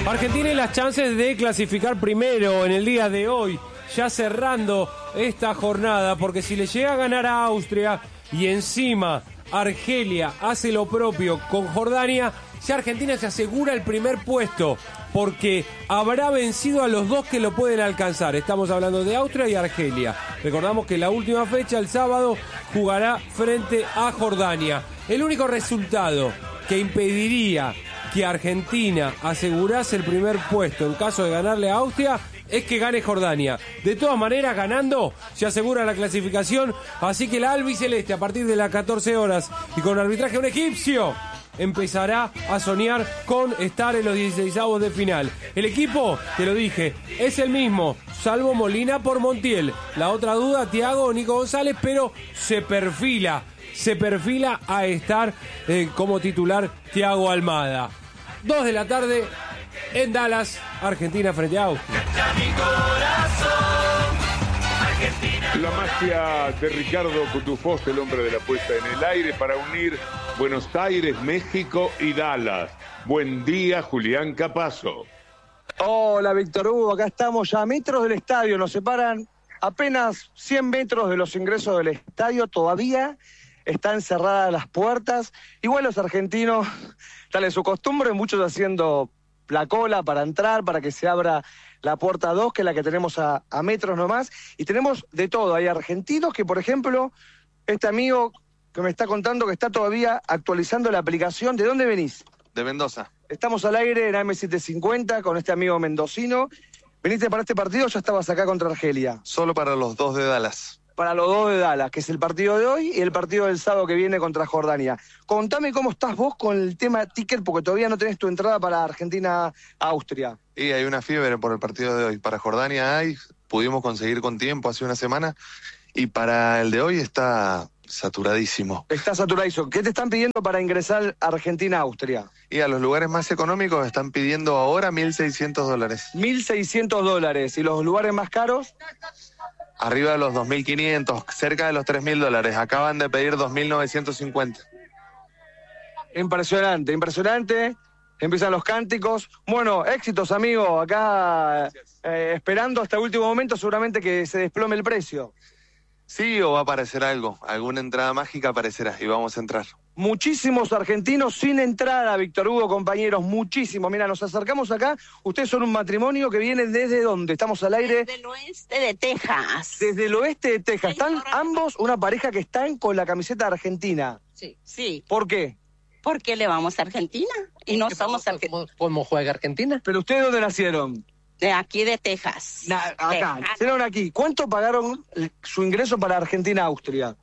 Argentina y las chances de clasificar primero en el día de hoy, ya cerrando esta jornada, porque si le llega a ganar a Austria y encima Argelia hace lo propio con Jordania, ya Argentina se asegura el primer puesto, porque habrá vencido a los dos que lo pueden alcanzar. Estamos hablando de Austria y Argelia. Recordamos que la última fecha, el sábado, jugará frente a Jordania. El único resultado que impediría que Argentina asegurase el primer puesto en caso de ganarle a Austria es que gane Jordania. De todas maneras, ganando, se asegura la clasificación. Así que la albiceleste, a partir de las 14 horas y con arbitraje un egipcio, empezará a soñar con estar en los 16avos de final. El equipo, te lo dije, es el mismo, salvo Molina por Montiel. La otra duda, Thiago o Nico González, pero se perfila a estar como titular Thiago Almada. 2 de la tarde en Dallas, Argentina frente a Austria. La magia de Ricardo Cutufós, el hombre de la puesta en el aire, para unir Buenos Aires, México y Dallas. Buen día, Julián Capazo. Hola, Víctor Hugo, acá estamos ya a metros del estadio, nos separan apenas 100 metros de los ingresos del estadio, todavía están cerradas las puertas. Igual los argentinos, tal es su costumbre, muchos haciendo la cola para entrar, para que se abra la puerta 2, que es la que tenemos a metros nomás, y tenemos de todo. Hay argentinos que, por ejemplo, este amigo que me está contando que está todavía actualizando la aplicación. ¿De dónde venís? De Mendoza. Estamos al aire en AM750 con este amigo mendocino. ¿Viniste para este partido o ya estabas acá contra Argelia? Solo para los dos de Dallas. Para los dos de Dallas, que es el partido de hoy y el partido del sábado que viene contra Jordania. Contame cómo estás vos con el tema ticket, porque todavía no tenés tu entrada para Argentina-Austria. Y hay una fiebre por el partido de hoy. Para Jordania pudimos conseguir con tiempo hace una semana, y para el de hoy está saturadísimo. Está saturadísimo. ¿Qué te están pidiendo para ingresar a Argentina-Austria? Y a los lugares más económicos están pidiendo ahora $1.600. $1.600. ¿Y los lugares más caros? Arriba de los 2.500, cerca de los $3.000. Acaban de pedir 2.950. Impresionante, impresionante. Empiezan los cánticos. Bueno, éxitos, amigo. Acá esperando hasta el último momento, seguramente que se desplome el precio. Sí, o va a aparecer algo. Alguna entrada mágica aparecerá y vamos a entrar. Muchísimos argentinos sin entrada, Víctor Hugo, compañeros, muchísimos. Mira, nos acercamos acá. Ustedes son un matrimonio que viene ¿desde dónde? Estamos al aire. Desde el oeste de Texas. Desde el oeste de Texas. Están ambos una pareja que están con la camiseta argentina. Sí. Sí. ¿Por qué? Porque le vamos a Argentina y no somos argentinos. ¿Cómo juega Argentina? ¿Pero ustedes dónde nacieron? De aquí de Texas. Acá, nacieron aquí. ¿Cuánto pagaron su ingreso para Argentina-Austria?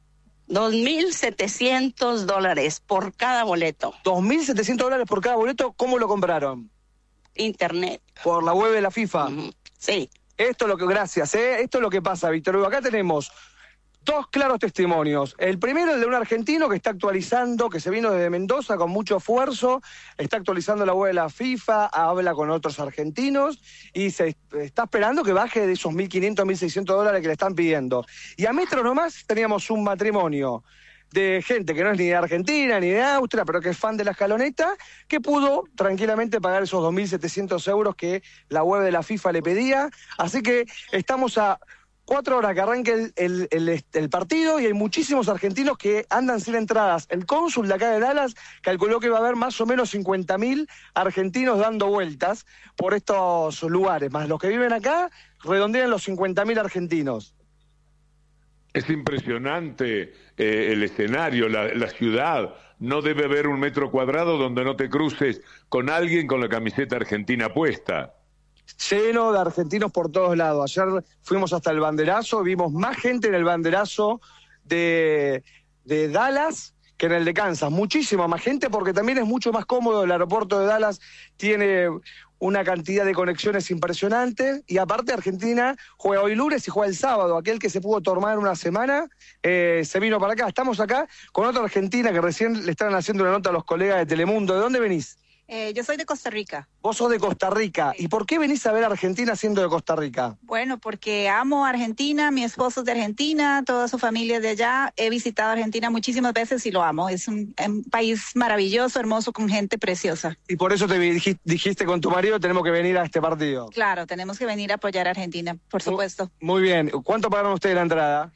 $2.700 por cada boleto. $2.700 por cada boleto. ¿Cómo lo compraron? Internet. Por la web de la FIFA. Sí. Esto es lo que, gracias, esto es lo que pasa, Víctor Hugo. Acá tenemos dos claros testimonios. El primero, el de un argentino que está actualizando, que se vino desde Mendoza con mucho esfuerzo, está actualizando la web de la FIFA, habla con otros argentinos y se está esperando que baje de esos $1.500, $1.600 que le están pidiendo. Y a metros nomás teníamos un matrimonio de gente que no es ni de Argentina ni de Austria, pero que es fan de la escaloneta, que pudo tranquilamente pagar esos 2.700 euros que la web de la FIFA le pedía. Así que estamos a 4 horas que arranque el partido y hay muchísimos argentinos que andan sin entradas. El cónsul de acá de Dallas calculó que va a haber más o menos 50.000 argentinos dando vueltas por estos lugares, más los que viven acá redondean los 50.000 argentinos. Es impresionante el escenario, la ciudad. No debe haber un metro cuadrado donde no te cruces con alguien con la camiseta argentina puesta. Lleno de argentinos por todos lados. Ayer fuimos hasta el banderazo, vimos más gente en el banderazo de Dallas que en el de Kansas. Muchísima más gente, porque también es mucho más cómodo. El aeropuerto de Dallas tiene una cantidad de conexiones impresionantes, y aparte Argentina juega hoy lunes y juega el sábado. Aquel que se pudo tomar una semana se vino para acá. Estamos acá con otra argentina que recién le están haciendo una nota a los colegas de Telemundo. ¿De dónde venís? Yo soy de Costa Rica. Vos sos de Costa Rica. ¿Y por qué venís a ver a Argentina siendo de Costa Rica? Bueno, porque amo Argentina, mi esposo es de Argentina, toda su familia es de allá. He visitado Argentina muchísimas veces y lo amo. Es un país maravilloso, hermoso, con gente preciosa. Y por eso te dijiste con tu marido, tenemos que venir a este partido. Claro, tenemos que venir a apoyar a Argentina, por supuesto. Muy bien. ¿Cuánto pagaron ustedes la entrada?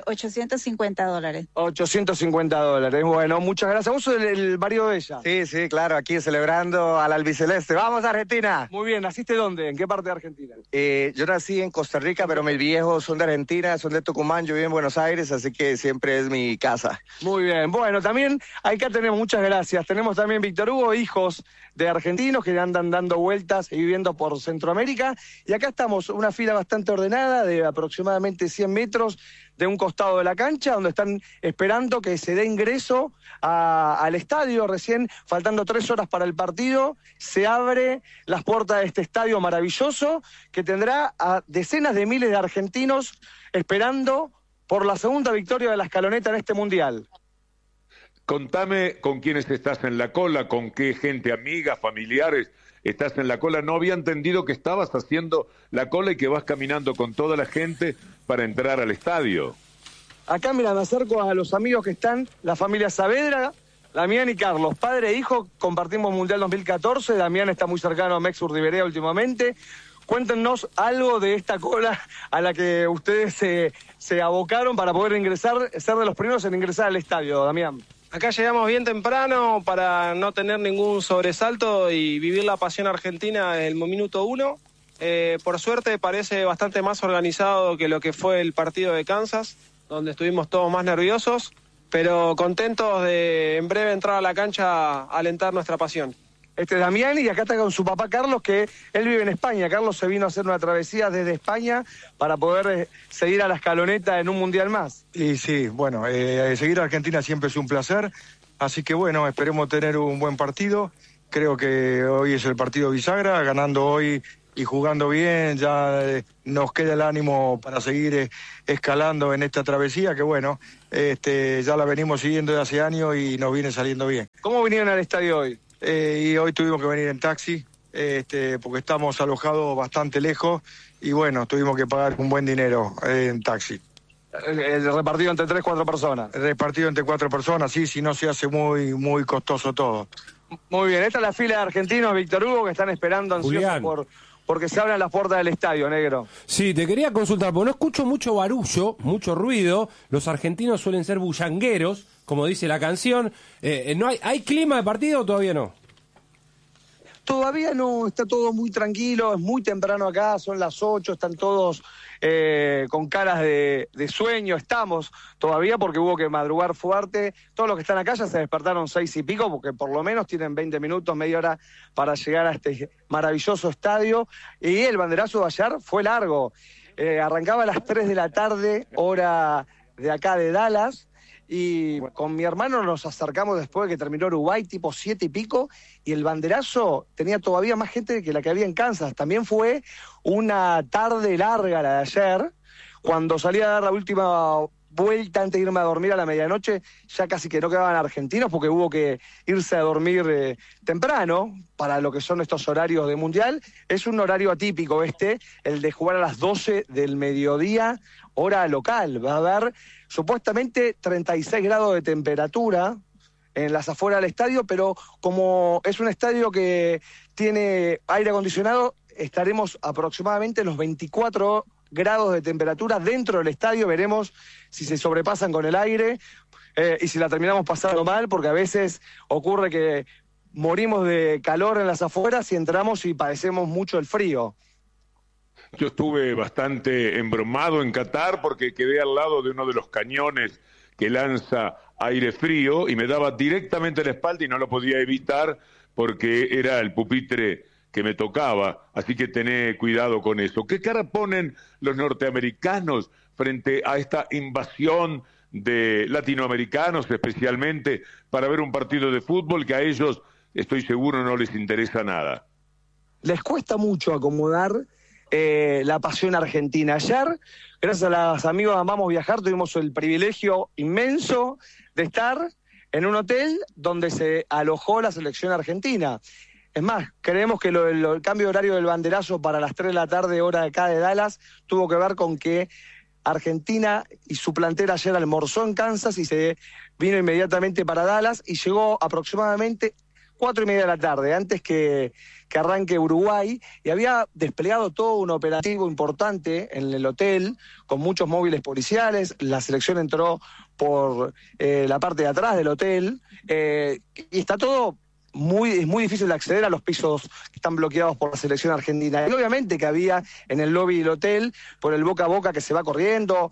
$850. $850. Bueno, muchas gracias. ¿Vos sos el marido de ella? Sí, claro, aquí celebrando al albiceleste. ¡Vamos, Argentina! Muy bien. ¿Naciste dónde? ¿En qué parte de Argentina? Yo nací en Costa Rica, pero mis viejos son de Argentina, son de Tucumán, yo vivo en Buenos Aires, así que siempre es mi casa. Muy bien. Bueno, también acá tenemos, muchas gracias. Tenemos también, Víctor Hugo, hijos de argentinos que andan dando vueltas y viviendo por Centroamérica. Y acá estamos, una fila bastante ordenada de aproximadamente 100 metros de un costado de la cancha, donde están esperando que se dé ingreso al estadio. Recién, faltando 3 horas para el partido, se abre las puertas de este estadio maravilloso que tendrá a decenas de miles de argentinos esperando por la segunda victoria de la Escaloneta en este Mundial. Contame con quiénes estás en la cola, con qué gente, amigas, familiares estás en la cola. No había entendido que estabas haciendo la cola y que vas caminando con toda la gente para entrar al estadio. Acá, mira, me acerco a los amigos que están, la familia Saavedra, Damián y Carlos, padre e hijo, compartimos Mundial 2014, Damián está muy cercano a Mex Urdiberea últimamente. Cuéntenos algo de esta cola a la que ustedes se abocaron para poder ingresar, ser de los primeros en ingresar al estadio, Damián. Acá llegamos bien temprano para no tener ningún sobresalto y vivir la pasión argentina desde el minuto 1. Por suerte parece bastante más organizado que lo que fue el partido de Kansas, donde estuvimos todos más nerviosos, pero contentos de en breve entrar a la cancha a alentar nuestra pasión. Este es Damián y acá está con su papá Carlos, que él vive en España. Carlos se vino a hacer una travesía desde España para poder seguir a la Escaloneta en un Mundial más. Y sí, bueno, seguir a Argentina siempre es un placer, así que bueno, esperemos tener un buen partido. Creo que hoy es el partido bisagra, ganando hoy y jugando bien, ya nos queda el ánimo para seguir escalando en esta travesía, que bueno, ya la venimos siguiendo de hace años y nos viene saliendo bien. ¿Cómo vinieron al estadio hoy? Y hoy tuvimos que venir en taxi, porque estamos alojados bastante lejos y bueno, tuvimos que pagar un buen dinero en taxi. El repartido entre 3-4 personas. Repartido entre 4 personas, sí, si no se hace muy costoso todo. Muy bien, esta es la fila de argentinos, Víctor Hugo, que están esperando ansiosos porque se abran las puertas del estadio, negro. Sí, te quería consultar, porque no escucho mucho barullo, mucho ruido. Los argentinos suelen ser bullangueros, como dice la canción. ¿No hay clima de partido o todavía no? Todavía no, está todo muy tranquilo, es muy temprano acá, son las 8, están todos con caras de sueño, estamos todavía porque hubo que madrugar fuerte. Todos los que están acá ya se despertaron 6 y pico, porque por lo menos tienen 20 minutos, media hora para llegar a este maravilloso estadio. Y el banderazo de ayer fue largo, arrancaba a las 3 de la tarde, hora de acá de Dallas. Y con mi hermano nos acercamos después de que terminó Uruguay, tipo 7 y pico, y el banderazo tenía todavía más gente que la que había en Kansas. También fue una tarde larga la de ayer, cuando salí a dar la última vuelta antes de irme a dormir a la medianoche, ya casi que no quedaban argentinos porque hubo que irse a dormir temprano para lo que son estos horarios de Mundial. Es un horario atípico el de jugar a las 12 del mediodía, hora local. Va a haber supuestamente 36 grados de temperatura en las afueras del estadio, pero como es un estadio que tiene aire acondicionado, estaremos aproximadamente en los 24 grados de temperatura dentro del estadio. Veremos si se sobrepasan con el aire y si la terminamos pasando mal, porque a veces ocurre que morimos de calor en las afueras y entramos y padecemos mucho el frío. Yo estuve bastante embromado en Qatar porque quedé al lado de uno de los cañones que lanza aire frío y me daba directamente la espalda y no lo podía evitar porque era el pupitre que me tocaba, así que tené cuidado con eso. ¿Qué cara ponen los norteamericanos frente a esta invasión de latinoamericanos, especialmente para ver un partido de fútbol que a ellos, estoy seguro, no les interesa nada? Les cuesta mucho acomodar la pasión argentina. Ayer, gracias a los amigos de Amamos Viajar, tuvimos el privilegio inmenso de estar en un hotel donde se alojó la selección argentina. Es más, creemos que el cambio de horario del banderazo para las 3 de la tarde, hora de acá de Dallas, tuvo que ver con que Argentina y su plantel ayer almorzó en Kansas y se vino inmediatamente para Dallas y llegó aproximadamente 4:30 de la tarde, antes que arranque Uruguay, y había desplegado todo un operativo importante en el hotel, con muchos móviles policiales. La selección entró por la parte de atrás del hotel, y está todo es muy difícil de acceder a los pisos que están bloqueados por la selección argentina. Y obviamente que había en el lobby del hotel, por el boca a boca que se va corriendo,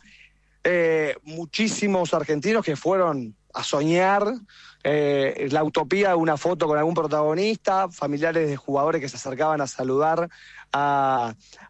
muchísimos argentinos que fueron a soñar la utopía de una foto con algún protagonista, familiares de jugadores que se acercaban a saludar a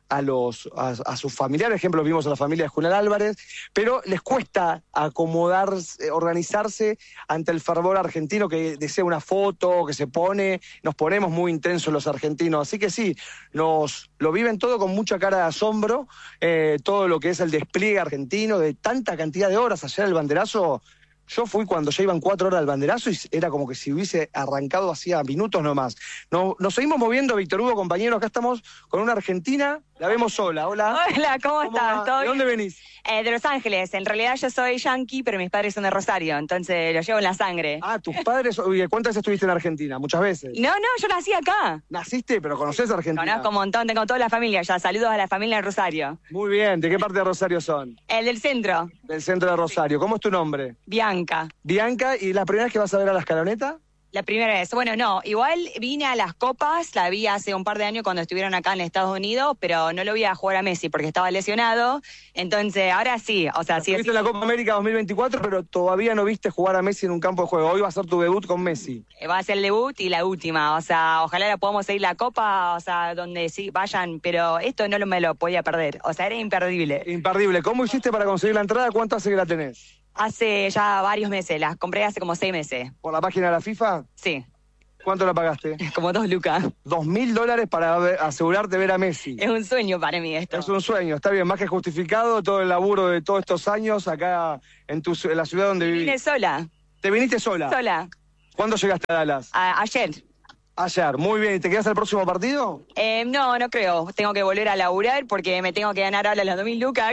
sus familiares. Ejemplo, vimos a la familia de Julián Álvarez, pero les cuesta acomodarse, organizarse ante el fervor argentino que desea una foto, que se pone, nos ponemos muy intensos los argentinos, así que sí, lo viven todo con mucha cara de asombro, todo lo que es el despliegue argentino de tanta cantidad de horas. Ayer el banderazo, yo fui cuando ya iban 4 horas al banderazo y era como que si hubiese arrancado hacía minutos nomás. Nos seguimos moviendo, Víctor Hugo, compañero, acá estamos con una argentina, la vemos sola. Hola. Hola, ¿cómo estás? ¿De dónde venís? De Los Ángeles. En realidad yo soy yanqui, pero mis padres son de Rosario, entonces lo llevo en la sangre. Ah, tus padres, oye, ¿cuántas veces estuviste en Argentina? ¿Muchas veces? No, yo nací acá. ¿Naciste, pero conocés Argentina? Conozco un montón, tengo toda la familia ya. Saludos a la familia de Rosario. Muy bien, ¿de qué parte de Rosario son? El del centro. Del centro de Rosario. ¿Cómo es tu nombre? Bianca. Bianca, ¿y la primera vez que vas a ver a la Escaloneta? La primera vez. Bueno, no, igual vine a las copas, la vi hace un par de años cuando estuvieron acá en Estados Unidos, pero no lo vi a jugar a Messi porque estaba lesionado, entonces ahora sí, o sea, sí. Estuviste en la Copa América 2024, pero todavía no viste jugar a Messi en un campo de juego. Hoy va a ser tu debut con Messi. Va a ser el debut y la última, o sea, ojalá la podamos seguir la Copa, o sea, donde sí vayan, pero esto no me lo podía perder, o sea, era imperdible. Imperdible. ¿Cómo hiciste para conseguir la entrada? ¿Cuánto hace que la tenés? Hace ya varios meses, las compré hace como 6 meses. ¿Por la página de la FIFA? Sí. ¿Cuánto la pagaste? Como 2 lucas. $2.000 para asegurarte ver a Messi. Es un sueño para mí esto. Es un sueño, está bien, más que justificado todo el laburo de todos estos años acá en la ciudad donde vivís. Vine sola. ¿Te viniste sola? Sola. ¿Cuándo llegaste a Dallas? Ayer. Ayer, muy bien. ¿Y te quedas al próximo partido? No creo. Tengo que volver a laburar porque me tengo que ganar ahora las 2.000 lucas.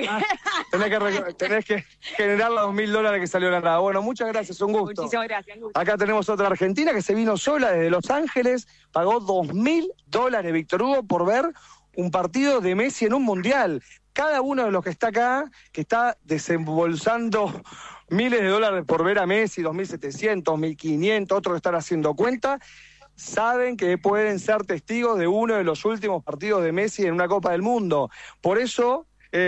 Tenés que generar los $2.000 que salió la entrada. Bueno, muchas gracias, un gusto. Muchísimas gracias. Acá tenemos otra argentina que se vino sola desde Los Ángeles, pagó $2.000, Víctor Hugo, por ver un partido de Messi en un mundial. Cada uno de los que está acá, que está desembolsando miles de dólares por ver a Messi, 2.700, 1.500, otros que están haciendo cuenta, saben que pueden ser testigos de uno de los últimos partidos de Messi en una Copa del Mundo. Por eso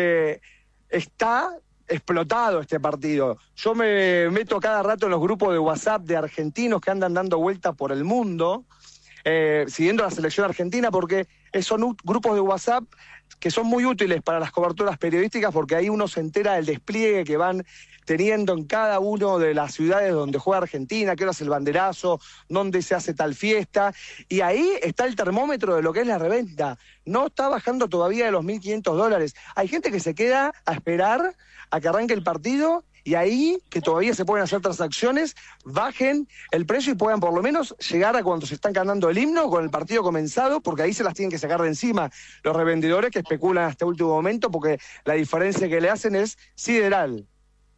está explotado este partido. Yo me meto cada rato en los grupos de WhatsApp de argentinos que andan dando vueltas por el mundo, siguiendo la selección argentina, porque son grupos de WhatsApp que son muy útiles para las coberturas periodísticas, porque ahí uno se entera del despliegue que van teniendo en cada una de las ciudades donde juega Argentina, qué hora es el banderazo, dónde se hace tal fiesta, y ahí está el termómetro de lo que es la reventa. No está bajando todavía de los $1.500. Hay gente que se queda a esperar a que arranque el partido y ahí que todavía se pueden hacer transacciones, bajen el precio y puedan por lo menos llegar a cuando se están cantando el himno con el partido comenzado, porque ahí se las tienen que sacar de encima los revendedores que especulan hasta el último momento, porque la diferencia que le hacen es sideral.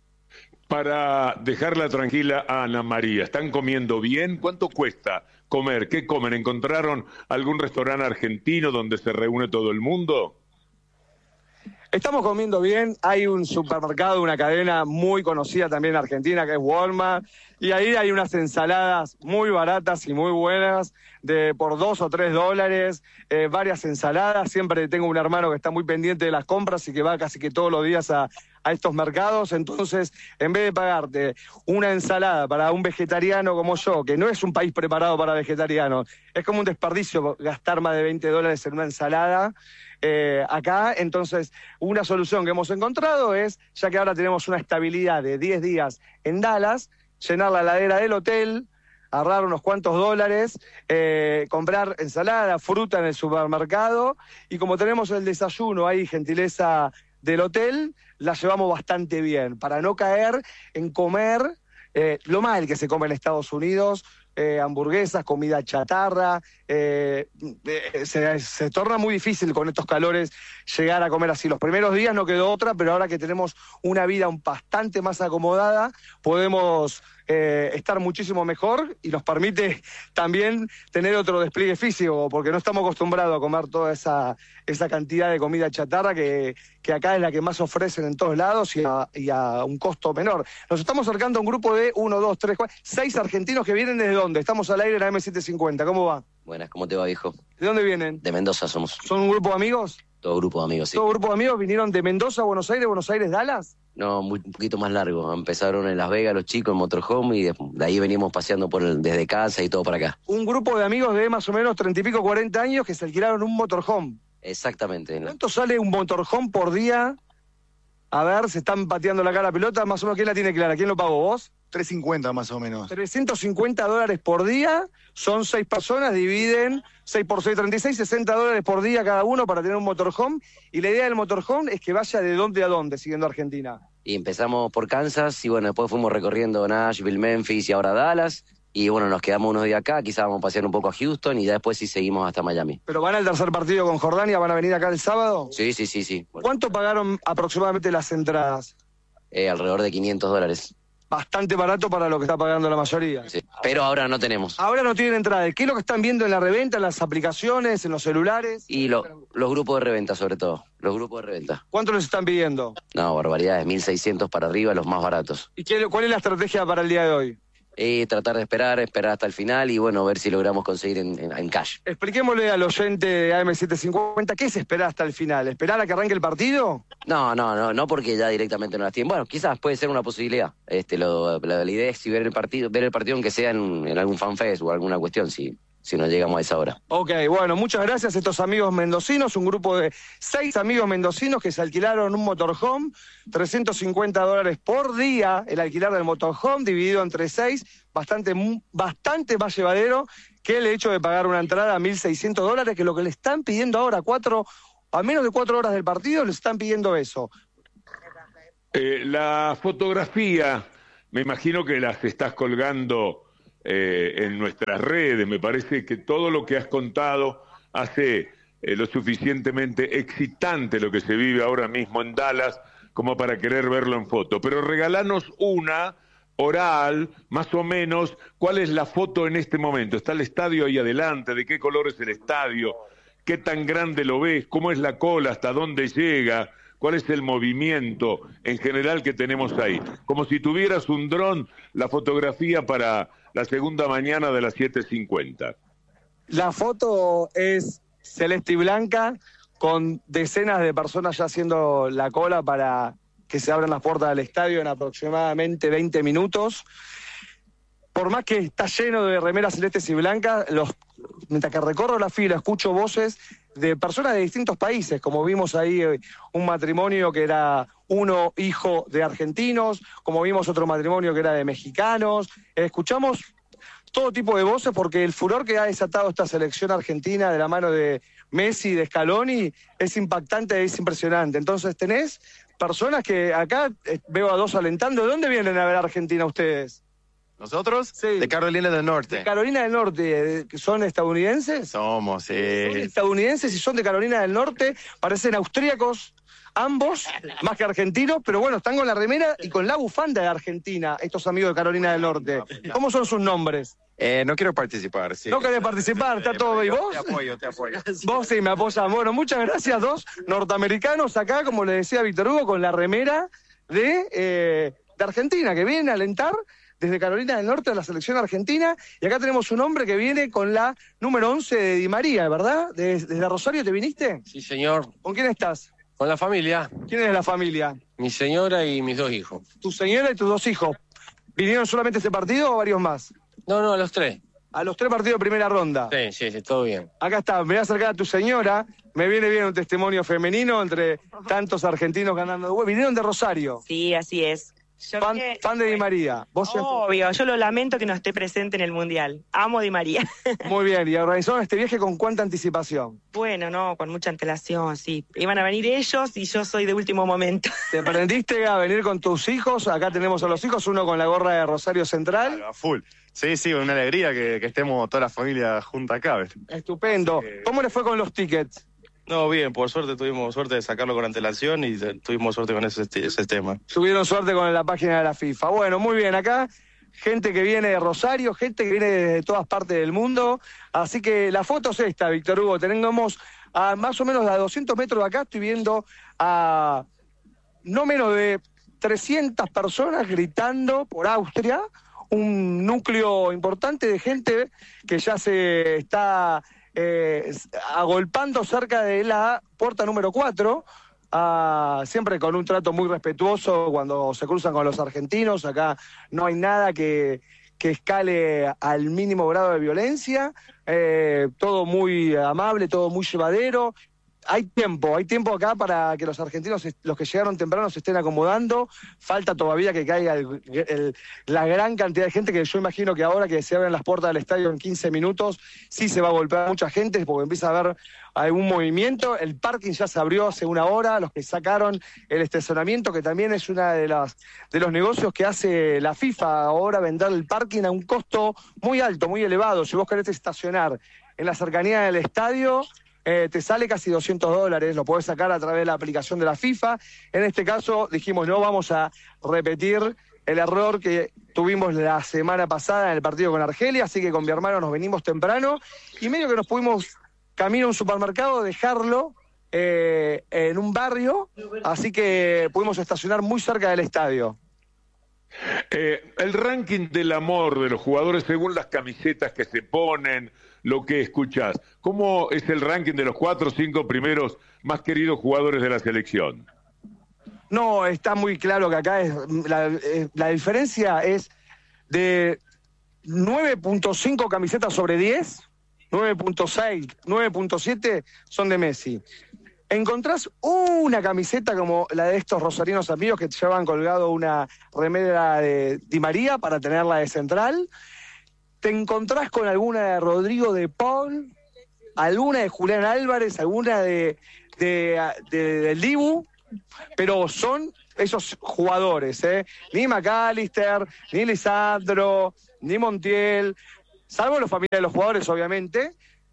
Para dejarla tranquila a Ana María, ¿están comiendo bien? ¿Cuánto cuesta comer? ¿Qué comen? ¿Encontraron algún restaurante argentino donde se reúne todo el mundo? Estamos comiendo bien, hay un supermercado, una cadena muy conocida también en Argentina que es Walmart, y ahí hay unas ensaladas muy baratas y muy buenas, por $2 o $3, varias ensaladas. Siempre tengo un hermano que está muy pendiente de las compras y que va casi que todos los días a estos mercados. Entonces, en vez de pagarte una ensalada para un vegetariano como yo, que no es un país preparado para vegetarianos, es como un desperdicio gastar más de $20 en una ensalada acá. Entonces, una solución que hemos encontrado es, ya que ahora tenemos una estabilidad de 10 días en Dallas, llenar la heladera del hotel, ahorrar unos cuantos dólares, comprar ensalada, fruta en el supermercado, y como tenemos el desayuno ahí, gentileza del hotel, la llevamos bastante bien, para no caer en comer lo mal que se come en Estados Unidos, hamburguesas, comida chatarra. Se torna muy difícil con estos calores llegar a comer así. Los primeros días no quedó otra, pero ahora que tenemos una vida bastante más acomodada, podemos estar muchísimo mejor y nos permite también tener otro despliegue físico, porque no estamos acostumbrados a comer toda esa cantidad de comida chatarra que acá es la que más ofrecen en todos lados y a un costo menor. Nos estamos acercando a un grupo de 1, 2, 3, 4, 6 argentinos que vienen ¿desde dónde? Estamos al aire en la M750, ¿cómo va? Buenas, ¿cómo te va, viejo? ¿De dónde vienen? De Mendoza somos. ¿Son un grupo de amigos? Todo grupo de amigos, sí. ¿Todo grupo de amigos vinieron de Mendoza a Buenos Aires, Dallas? No, un poquito más largo. Empezaron en Las Vegas los chicos en motorhome y de ahí venimos paseando desde casa y todo para acá. Un grupo de amigos de más o menos 30 y pico, 40 años que se alquilaron un motorhome. Exactamente. ¿Cuánto sale un motorhome por día? A ver, se están pateando la cara a pelota, más o menos, ¿quién la tiene clara? ¿Quién lo pagó, vos? 350 más o menos. $350 por día, son 6 personas, dividen 6 por 6, 36, $60 por día cada uno para tener un motorhome. Y la idea del motorhome es que vaya de dónde a dónde, siguiendo Argentina. Y empezamos por Kansas y bueno, después fuimos recorriendo Nashville, Memphis y ahora Dallas. Y bueno, nos quedamos unos días acá, quizás vamos a pasear un poco a Houston y después sí seguimos hasta Miami. ¿Pero van al tercer partido con Jordania? ¿Van a venir acá el sábado? Sí. ¿Cuánto pagaron aproximadamente las entradas? Alrededor de $500. Bastante barato para lo que está pagando la mayoría. Sí, pero ahora no tenemos. Ahora no tienen entrada. ¿Qué es lo que están viendo en la reventa, en las aplicaciones, en los celulares? Y los grupos de reventa, sobre todo. Los grupos de reventa. ¿Cuánto les están pidiendo? No, barbaridades. 1.600 para arriba, los más baratos. ¿Y cuál es la estrategia para el día de hoy? Tratar de esperar hasta el final y bueno, ver si logramos conseguir en cash. Expliquémosle al oyente de AM750, ¿qué es esperar hasta el final? ¿Esperar a que arranque el partido? No, porque ya directamente no las tienen. Bueno, quizás puede ser una posibilidad. La idea es ver el partido aunque sea en algún fanfest o alguna cuestión, si no llegamos a esa hora. Ok, bueno, muchas gracias a estos amigos mendocinos, un grupo de 6 amigos mendocinos que se alquilaron un motorhome, $350 por día el alquilar del motorhome, dividido entre 6, bastante más llevadero que el hecho de pagar una entrada a $1.600, que es lo que le están pidiendo ahora, a menos de 4 horas del partido, les están pidiendo eso. La fotografía, me imagino que las estás colgando en nuestras redes. Me parece que todo lo que has contado hace lo suficientemente excitante lo que se vive ahora mismo en Dallas como para querer verlo en foto. Pero regalanos una oral, más o menos, ¿cuál es la foto en este momento? ¿Está el estadio ahí adelante? ¿De qué color es el estadio? ¿Qué tan grande lo ves? ¿Cómo es la cola? ¿Hasta dónde llega? ¿Cuál es el movimiento en general que tenemos ahí? Como si tuvieras un dron, la fotografía para la segunda mañana de las 7:50. La foto es celeste y blanca, con decenas de personas ya haciendo la cola para que se abran las puertas del estadio en aproximadamente 20 minutos. Por más que está lleno de remeras celestes y blancas, mientras que recorro la fila escucho voces de personas de distintos países, como vimos ahí un matrimonio que era uno hijo de argentinos, como vimos otro matrimonio que era de mexicanos. Escuchamos todo tipo de voces porque el furor que ha desatado esta selección argentina de la mano de Messi, de Scaloni, es impactante, es impresionante. Entonces tenés personas que acá veo a 2 alentando. ¿De dónde vienen a ver a Argentina ustedes? ¿Nosotros? Sí. De Carolina del Norte. De Carolina del Norte. ¿Son estadounidenses? Somos, Son estadounidenses y son de Carolina del Norte. Parecen austríacos ambos, más que argentinos, pero bueno, están con la remera y con la bufanda de Argentina, estos amigos de Carolina del Norte. ¿Cómo son sus nombres? No quiero participar, sí. ¿No querés participar? ¿Está todo bien? ¿Vos? Te apoyo. Vos sí me apoyan. Bueno, muchas gracias, 2 norteamericanos acá, como le decía Víctor Hugo, con la remera de Argentina, que vienen a alentar desde Carolina del Norte a la selección argentina. Y acá tenemos un hombre que viene con la número 11 de Di María, ¿verdad? ¿Desde Rosario te viniste? Sí, señor. ¿Con quién estás? Con la familia. ¿Quién es la familia? Mi señora y mis 2 hijos. ¿Tu señora y tus 2 hijos? ¿Vinieron solamente este partido o varios más? No, a los 3. ¿A los 3 partidos de primera ronda? Sí, todo bien. Acá está, me voy a acercar a tu señora. Me viene bien un testimonio femenino entre tantos argentinos ganando. ¿Vinieron de Rosario? Sí, así es. Fan de Di María. ¿Vos Obvio, yo lo lamento que no esté presente en el Mundial. Amo a Di María. Muy bien, ¿y organizaron este viaje con cuánta anticipación? Bueno, no, con mucha antelación, sí. Iban a venir ellos y yo soy de último momento. ¿Te aprendiste a venir con tus hijos? Acá tenemos a los hijos, uno con la gorra de Rosario Central. Claro, a full. Sí, una alegría que estemos toda la familia junta acá. ¿Ves? Estupendo. ¿Cómo les fue con los tickets? No, bien, por suerte tuvimos suerte de sacarlo con antelación y tuvimos suerte con ese tema. Tuvieron suerte con la página de la FIFA. Bueno, muy bien, acá gente que viene de Rosario, gente que viene de todas partes del mundo. Así que la foto es esta, Víctor Hugo. Tenemos a más o menos a 200 metros de acá, estoy viendo a no menos de 300 personas gritando por Austria. Un núcleo importante de gente que ya se está agolpando cerca de la puerta número 4, siempre con un trato muy respetuoso cuando se cruzan con los argentinos. Acá no hay nada que escale al mínimo grado de violencia, todo muy amable, todo muy llevadero. Hay tiempo acá para que los argentinos, los que llegaron temprano, se estén acomodando. Falta todavía que caiga la gran cantidad de gente, que yo imagino que ahora que se abren las puertas del estadio en 15 minutos, sí se va a golpear mucha gente porque empieza a haber algún movimiento. El parking ya se abrió hace una hora, los que sacaron el estacionamiento, que también es una de los negocios que hace la FIFA ahora, vender el parking a un costo muy alto, muy elevado. Si vos querés estacionar en la cercanía del estadio, te sale casi $200, lo podés sacar a través de la aplicación de la FIFA. En este caso dijimos, no vamos a repetir el error que tuvimos la semana pasada en el partido con Argelia, así que con mi hermano nos venimos temprano y medio que nos pudimos, camino a un supermercado, dejarlo en un barrio, así que pudimos estacionar muy cerca del estadio. El ranking del amor de los jugadores según las camisetas que se ponen, lo que escuchás, ¿cómo es el ranking de los 4 o 5 primeros más queridos jugadores de la selección? No, está muy claro que acá la diferencia es de 9.5 camisetas sobre 10, 9.6, 9.7 son de Messi. Encontrás una camiseta como la de estos rosarinos amigos que llevan colgado una remera de Di María para tenerla de central. Te encontrás con alguna de Rodrigo de Paul, alguna de Julián Álvarez, alguna del Dibu, pero son esos jugadores, ni McAllister, ni Lisandro, ni Montiel, salvo los familiares de los jugadores, obviamente,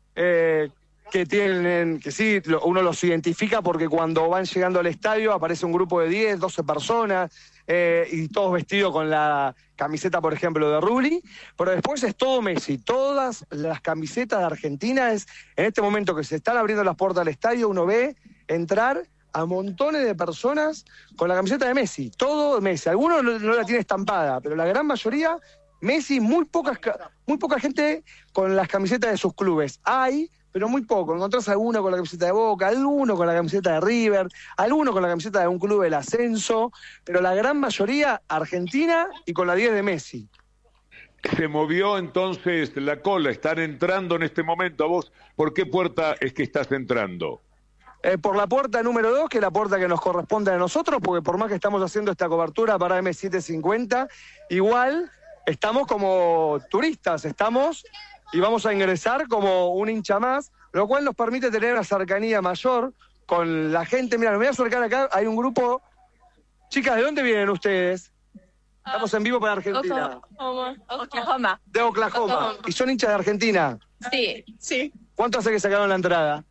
que sí, uno los identifica porque cuando van llegando al estadio aparece un grupo de 10, 12 personas, y todos vestidos con la camiseta, por ejemplo, de Rulli, pero después es todo Messi. Todas las camisetas de Argentina en este momento que se están abriendo las puertas del estadio, uno ve entrar a montones de personas con la camiseta de Messi, todo Messi. Algunos no la tiene estampada, pero la gran mayoría Messi, muy poca gente con las camisetas de sus clubes. Hay, pero muy poco. Encontrás alguno con la camiseta de Boca, alguno con la camiseta de River, alguno con la camiseta de un club del ascenso, pero la gran mayoría Argentina y con la 10 de Messi. Se movió entonces la cola, están entrando en este momento. ¿A vos por qué puerta es que estás entrando? Por la puerta número 2, que es la puerta que nos corresponde a nosotros, porque por más que estamos haciendo esta cobertura para M750, igual estamos como turistas, y vamos a ingresar como un hincha más, lo cual nos permite tener una cercanía mayor con la gente. Mira, me voy a acercar acá, hay un grupo. Chicas, ¿de dónde vienen ustedes? Estamos en vivo para Argentina. Oklahoma. De Oklahoma. ¿Y son hinchas de Argentina? Sí. ¿Cuánto hace que sacaron la entrada?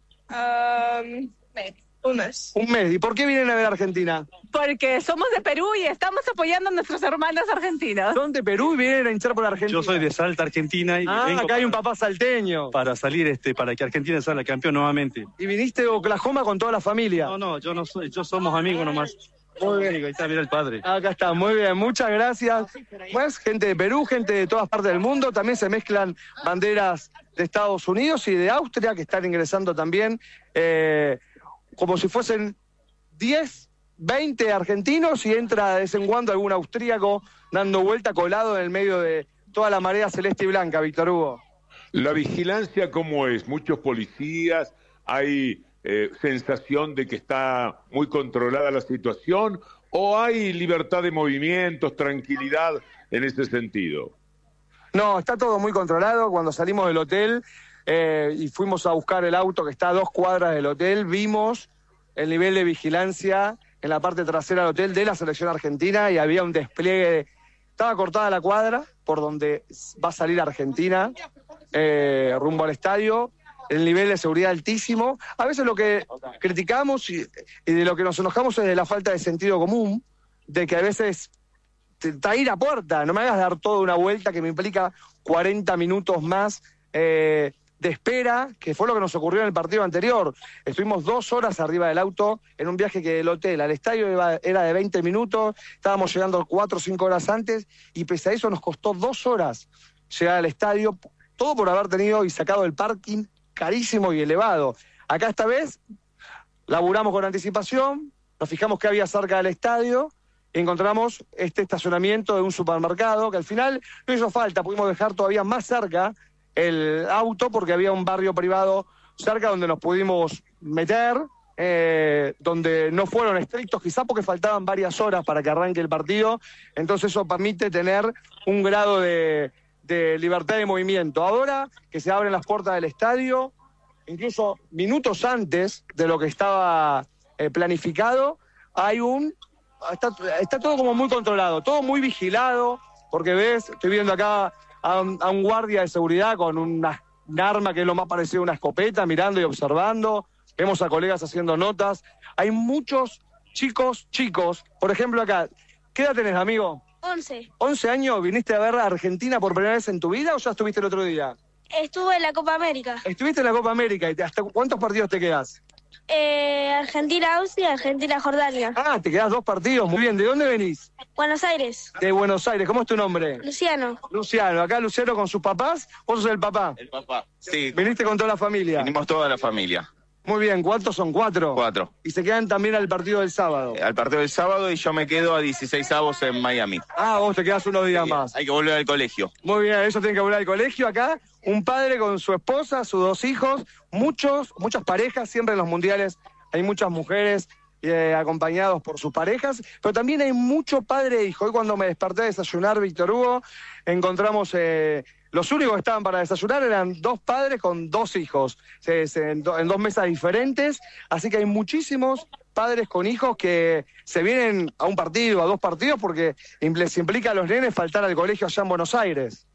Un mes. Un mes. ¿Y por qué vienen a ver Argentina? Porque somos de Perú y estamos apoyando a nuestros hermanos argentinos. Son de Perú y vienen a hinchar por Argentina. Yo soy de Salta, Argentina. Y vengo acá hay un papá salteño. Para salir, para que Argentina salga campeón nuevamente. ¿Y viniste de Oklahoma con toda la familia? No, yo no soy, yo somos amigos nomás. Muy bien. Ahí está, mira el padre. Acá está, muy bien, muchas gracias. Pues gente de Perú, gente de todas partes del mundo, también se mezclan banderas de Estados Unidos y de Austria, que están ingresando también, como si fuesen 10, 20 argentinos, y entra de vez en cuando algún austríaco dando vuelta colado en el medio de toda la marea celeste y blanca, Víctor Hugo. ¿La vigilancia cómo es? ¿Muchos policías? ¿Hay sensación de que está muy controlada la situación ¿O hay libertad de movimientos, tranquilidad en ese sentido? No, está todo muy controlado. Cuando salimos del hotel y fuimos a buscar el auto que está a 2 cuadras del hotel, vimos el nivel de vigilancia en la parte trasera del hotel de la selección argentina y había un despliegue. Estaba cortada la cuadra por donde va a salir Argentina rumbo al estadio. El nivel de seguridad altísimo. A veces lo que criticamos y de lo que nos enojamos es de la falta de sentido común, de que a veces está ahí la puerta, no me hagas dar toda una vuelta que me implica 40 minutos más de espera, que fue lo que nos ocurrió en el partido anterior. Estuvimos 2 horas arriba del auto en un viaje que del hotel al estadio era de 20 minutos, estábamos llegando 4 o 5 horas antes y pese a eso nos costó 2 horas llegar al estadio, todo por haber tenido y sacado del parking carísimo y elevado. Acá esta vez laburamos con anticipación, nos fijamos qué había cerca del estadio y encontramos este estacionamiento de un supermercado que al final no hizo falta, pudimos dejar todavía más cerca el auto porque había un barrio privado cerca donde nos pudimos meter, donde no fueron estrictos, quizá porque faltaban varias horas para que arranque el partido, entonces eso permite tener un grado de libertad de movimiento. Ahora que se abren las puertas del estadio, incluso minutos antes de lo que estaba planificado, hay está todo como muy controlado, todo muy vigilado, porque estoy viendo acá a un guardia de seguridad con un arma que es lo más parecido a una escopeta, mirando y observando, vemos a colegas haciendo notas, hay muchos chicos, por ejemplo acá, ¿qué edad tenés, amigo? 11. 11 años, ¿viniste a ver a Argentina por primera vez en tu vida o ya estuviste el otro día? Estuve en la Copa América. Estuviste en la Copa América, ¿y hasta cuántos partidos te quedás? Argentina-Austria, Argentina-Jordania. Ah, te quedás 2 partidos, muy bien. ¿De dónde venís? Buenos Aires. De Buenos Aires, ¿cómo es tu nombre? Luciano. Luciano, acá Luciano con sus papás, ¿vos sos el papá? El papá, sí. ¿Viniste con toda la familia? Vinimos toda la familia. Muy bien, ¿cuántos son? 4. 4. Y se quedan también al partido del sábado. Al partido del sábado y yo me quedo a 16avos en Miami. Ah, vos te quedás unos días más. Hay que volver al colegio. Muy bien, eso tiene que volver al colegio. Acá, un padre con su esposa, sus 2 hijos, muchas parejas, siempre en los mundiales hay muchas mujeres acompañados por sus parejas, pero también hay mucho padre e hijo. Hoy cuando me desperté a desayunar, Víctor Hugo, encontramos... los únicos que estaban para desayunar eran 2 padres con 2 hijos, en 2 mesas diferentes, así que hay muchísimos padres con hijos que se vienen a un partido, a 2 partidos, porque les implica a los nenes faltar al colegio allá en Buenos Aires.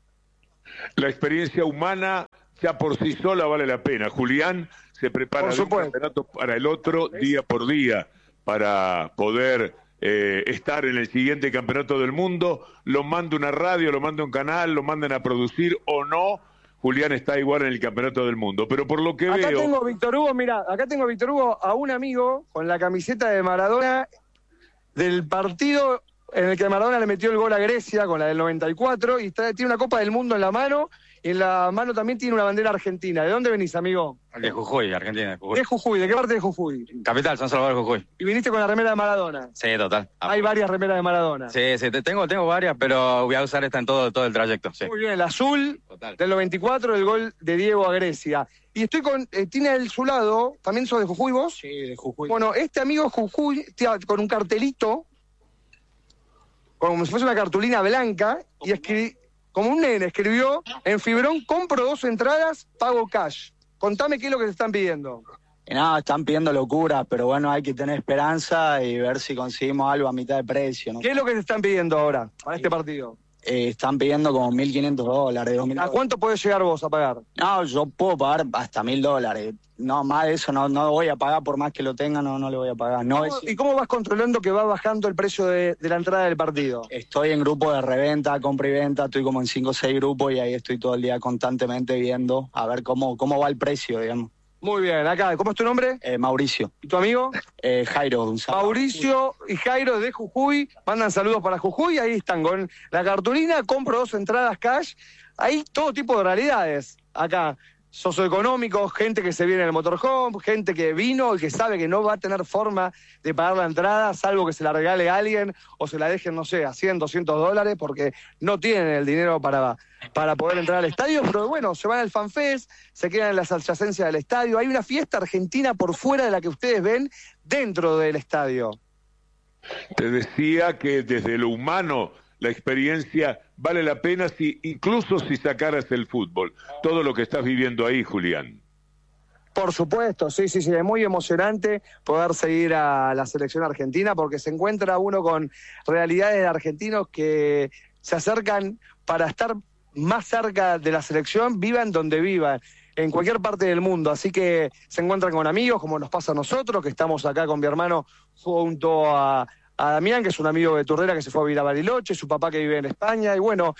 La experiencia humana ya por sí sola vale la pena. Julián se prepara de un campeonato para el otro día por día para poder... estar en el siguiente campeonato del mundo, lo manda una radio, lo manda un canal, lo mandan a producir o no, Julián está igual en el campeonato del mundo, pero por lo que acá veo... tengo Víctor Hugo, mira, acá tengo Víctor Hugo a un amigo con la camiseta de Maradona del partido en el que Maradona le metió el gol a Grecia con la del 94 y tiene una Copa del Mundo en la mano y en la mano también tiene una bandera argentina. ¿De dónde venís, amigo? De Jujuy, Argentina. De Jujuy. ¿De Jujuy? ¿De qué parte de Jujuy? Capital, San Salvador, Jujuy. ¿Y viniste con la remera de Maradona? Sí, total. Hay varias remeras de Maradona. Sí, tengo varias, pero voy a usar esta en todo el trayecto. Sí. Muy bien, el azul del 94, el gol de Diego a Grecia. Y estoy tiene a su lado, ¿también sos de Jujuy vos? Sí, de Jujuy. Bueno, este amigo de Jujuy, con un cartelito, como si fuese una cartulina blanca, y como un nene, escribió en fibrón: compro 2 entradas, pago cash. Contame qué es lo que te están pidiendo. No, están pidiendo locuras, pero bueno, hay que tener esperanza y ver si conseguimos algo a mitad de precio, ¿no? ¿Qué es lo que te están pidiendo ahora, para este partido? Están pidiendo como $1.500, $2.000. ¿A cuánto podés llegar vos a pagar? No, yo puedo pagar hasta $1.000. No, más de eso no voy a pagar, por más que lo tenga, no le voy a pagar. ¿Y cómo vas controlando que va bajando el precio de la entrada del partido? Estoy en grupo de reventa, compra y venta, estoy como en 5 o 6 grupos y ahí estoy todo el día constantemente viendo a ver cómo va el precio, digamos. Muy bien, acá, ¿cómo es tu nombre? Mauricio. ¿Y tu amigo? Jairo. Mauricio y Jairo de Jujuy, mandan saludos para Jujuy, ahí están con la cartulina, compro 2 entradas cash, hay todo tipo de realidades acá. Socioeconómicos, gente que se viene en el motorhome, gente que vino y que sabe que no va a tener forma de pagar la entrada, salvo que se la regale a alguien o se la dejen, no sé, a $100, $200, porque no tienen el dinero para poder entrar al estadio, pero bueno, se van al FanFest, se quedan en las adyacencias del estadio, hay una fiesta argentina por fuera de la que ustedes ven dentro del estadio. Te decía que desde lo humano la experiencia vale la pena, incluso si sacaras el fútbol. Todo lo que estás viviendo ahí, Julián. Por supuesto, sí, es muy emocionante poder seguir a la selección argentina porque se encuentra uno con realidades de argentinos que se acercan para estar más cerca de la selección, vivan donde vivan, en cualquier parte del mundo. Así que se encuentran con amigos, como nos pasa a nosotros, que estamos acá con mi hermano junto a Damián, que es un amigo de Turdera que se fue a vivir a Bariloche, su papá que vive en España, y bueno,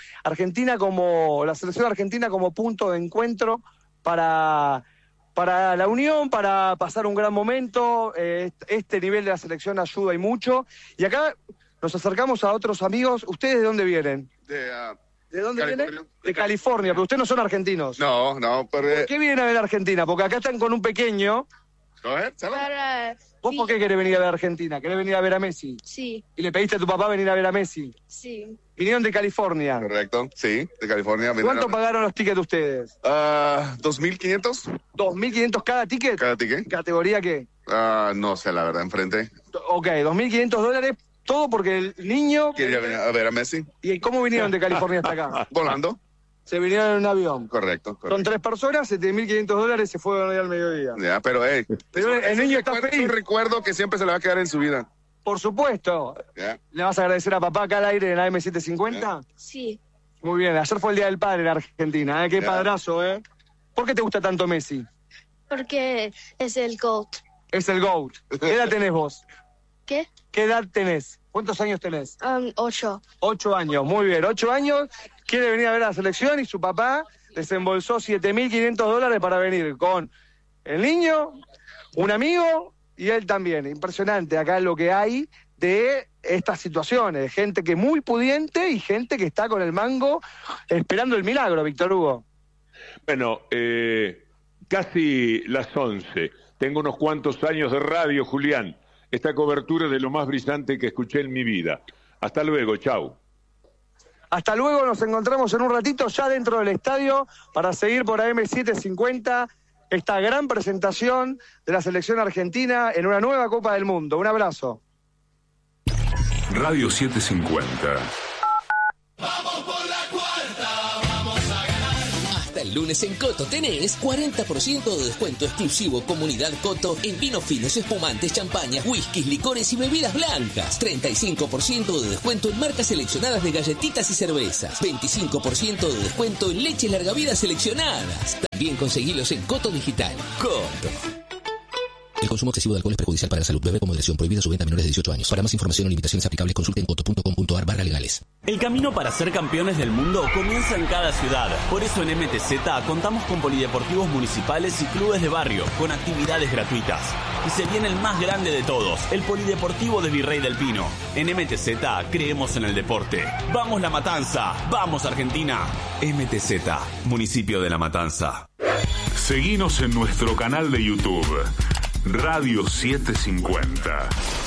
la selección argentina como punto de encuentro para la unión, para pasar un gran momento. Este nivel de la selección ayuda y mucho. Y acá nos acercamos a otros amigos. ¿Ustedes de dónde vienen? ¿De dónde vienen? De California, pero ustedes no son argentinos. No, pero... ¿Por qué vienen a ver a Argentina? Porque acá están con un pequeño. ¿Vos por qué querés venir a ver a Argentina? ¿Querés venir a ver a Messi? Sí. ¿Y le pediste a tu papá venir a ver a Messi? Sí. ¿Vinieron de California? Correcto, sí, de California. ¿Cuánto pagaron los tickets ustedes? 2.500. ¿2.500 cada ticket? ¿Cada ticket? ¿Categoría qué? No sé, la verdad, enfrente. Ok, $2.500, todo porque el niño... Quería venir a ver a Messi. ¿Y cómo vinieron de California hasta acá? Volando. Se vinieron en un avión. Correcto. Son 3 personas, $7.500, se fueron ahí al mediodía. Ya, pero el niño está feliz. Es un recuerdo que siempre se le va a quedar en su vida. Por supuesto. Ya. ¿Le vas a agradecer a papá acá al aire en la AM750? Sí. Muy bien, ayer fue el Día del Padre en Argentina, Qué padrazo, ¿Por qué te gusta tanto Messi? Porque es el GOAT. Es el GOAT. ¿Qué edad tenés vos? ¿Qué? ¿Qué edad tenés? ¿Cuántos años tenés? 8. 8 años, muy bien. 8 años, quiere venir a ver a la selección y su papá desembolsó $7.500 para venir con el niño, un amigo y él también. Impresionante acá lo que hay de estas situaciones, de gente que es muy pudiente y gente que está con el mango esperando el milagro, Víctor Hugo. Bueno, casi las 11. Tengo unos cuantos años de radio, Julián. Esta cobertura es de lo más brillante que escuché en mi vida. Hasta luego, chau. Hasta luego, nos encontramos en un ratito ya dentro del estadio para seguir por AM750 esta gran presentación de la selección argentina en una nueva Copa del Mundo. Un abrazo. Radio 750. El lunes en Coto tenés 40% de descuento exclusivo Comunidad Coto en vinos finos, espumantes, champañas, whiskies, licores y bebidas blancas. 35% de descuento en marcas seleccionadas de galletitas y cervezas. 25% de descuento en leches larga vida seleccionadas. También conseguilos en Coto Digital. Coto. El consumo excesivo de alcohol es perjudicial para la salud. Bebe con moderación. Prohibida su venta a menores de 18 años. Para más información o limitaciones aplicables, consulte en coto.com.ar/legales. El camino para ser campeones del mundo comienza en cada ciudad. Por eso en MTZ contamos con polideportivos municipales y clubes de barrio, con actividades gratuitas. Y se viene el más grande de todos, el Polideportivo de Virrey del Pino. En MTZ creemos en el deporte. ¡Vamos La Matanza! ¡Vamos Argentina! MTZ, Municipio de La Matanza. Seguinos en nuestro canal de YouTube. Radio 750.